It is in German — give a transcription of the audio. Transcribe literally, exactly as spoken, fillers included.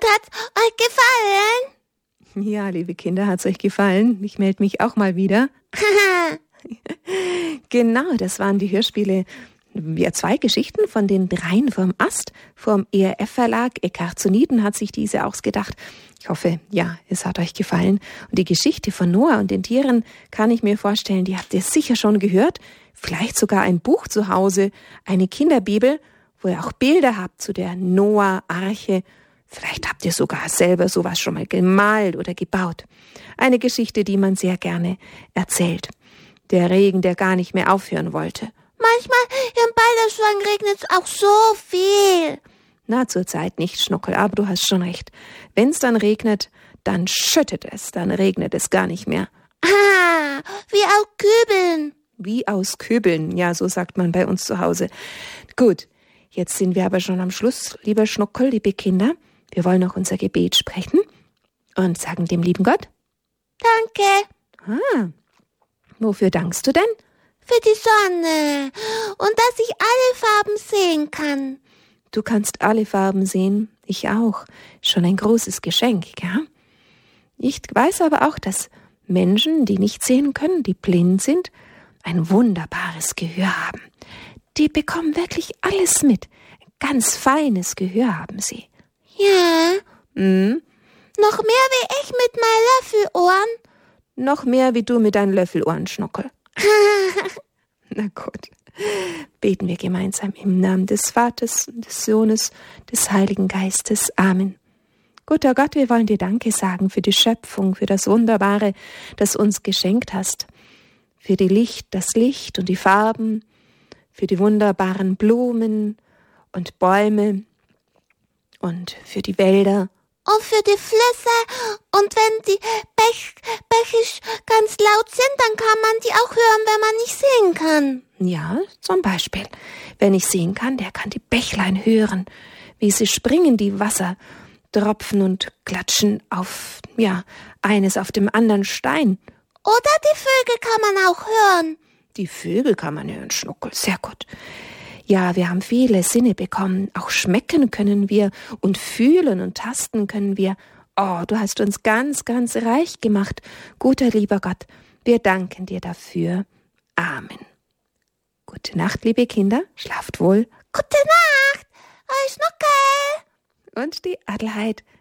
hat's euch gefallen? Ja, liebe Kinder, hat's euch gefallen? Ich melde mich auch mal wieder. Genau, das waren die Hörspiele, ja, zwei Geschichten von den Dreien vom Ast, vom E R F-Verlag. Eckhard zu Nieden hat sich diese ausgedacht. Ich hoffe, ja, es hat euch gefallen. Und die Geschichte von Noah und den Tieren kann ich mir vorstellen, die habt ihr sicher schon gehört. Vielleicht sogar ein Buch zu Hause, eine Kinderbibel, wo ihr auch Bilder habt zu der Noah-Arche. Vielleicht habt ihr sogar selber sowas schon mal gemalt oder gebaut. Eine Geschichte, die man sehr gerne erzählt. Der Regen, der gar nicht mehr aufhören wollte. Manchmal im Balderschwang regnet es auch so viel. Na, zurzeit nicht, Schnuckel, aber du hast schon recht. Wenn's dann regnet, dann schüttet es, dann regnet es gar nicht mehr. Ah, wie aus Kübeln. Wie aus Kübeln, ja, so sagt man bei uns zu Hause. Gut, jetzt sind wir aber schon am Schluss, lieber Schnuckel, liebe Kinder. Wir wollen noch unser Gebet sprechen und sagen dem lieben Gott: Danke. Ah, wofür dankst du denn? Für die Sonne und dass ich alle Farben sehen kann. Du kannst alle Farben sehen, ich auch. Schon ein großes Geschenk, ja? Ich weiß aber auch, dass Menschen, die nicht sehen können, die blind sind, ein wunderbares Gehör haben. Die bekommen wirklich alles mit. Ganz feines Gehör haben sie. Ja. Mhm. Noch mehr wie ich mit meinen Löffelohren. Noch mehr wie du mit deinen Löffelohren, Schnuckel. Na gut, beten wir gemeinsam im Namen des Vaters und des Sohnes, des Heiligen Geistes. Amen. Guter Gott, wir wollen dir Danke sagen für die Schöpfung, für das Wunderbare, das uns geschenkt hast. Für die Licht, das Licht und die Farben, für die wunderbaren Blumen und Bäume und für die Wälder. Und für die Flüsse. Und wenn die Bech, Bäche ganz laut sind, dann kann man die auch hören, wenn man nicht sehen kann. Ja, zum Beispiel. Wer nicht sehen kann, der kann die Bächlein hören, wie sie springen, die Wassertropfen und klatschen auf, ja, eines auf dem anderen Stein. Oder die Vögel kann man auch hören. Die Vögel kann man hören, Schnuckel, sehr gut. Ja, wir haben viele Sinne bekommen. Auch schmecken können wir und fühlen und tasten können wir. Oh, du hast uns ganz, ganz reich gemacht. Guter, lieber Gott, wir danken dir dafür. Amen. Gute Nacht, liebe Kinder. Schlaft wohl. Gute Nacht, euer Schnuckel. Und die Adelheid.